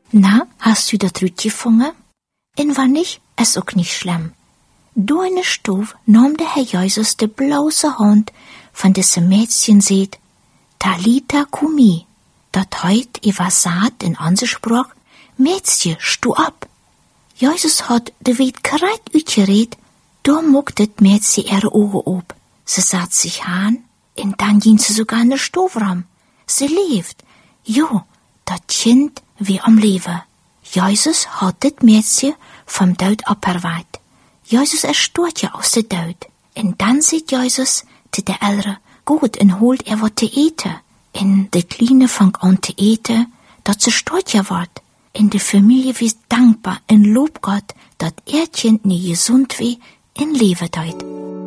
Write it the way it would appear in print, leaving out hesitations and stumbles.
Na, hast du dat Rütje gefangen? En wann nicht, ist auch nicht schlimm. Du in der Stube nahm der Herr Jesus de bloße Hand von diesem Mädchen seht, Talita Kumi, dat heut sagt in unserer Sprache, Mädchen, stu ab. Jesus hat de Weit kreit uitgereed, da mocht het Mädchen ihre Augen op. Sie satt sich an, und dann ging sie sogar in der Stube rum. Sie lebt. Jo, dat Kind wie am Leben. Jesus hat dit Mädchen vom Tod abverweit. Jesus erstort ja aus der Tod. Und dann sieht Jesus zu der Ältere, gut, und holt wat te eten. Und de Kleine fangt an te eten, dat ze stort ja ward. Und die Familie wies dankbar und lobt Gott, dat Kind nie gesund wie in Leben deut.